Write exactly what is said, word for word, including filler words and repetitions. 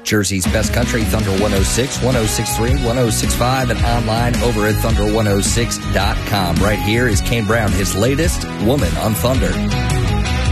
Jersey's best country, Thunder one oh six, one oh six three, one oh six five, and online over at thunder one oh six dot com. Right here is Kane Brown, his latest Woman on Thunder.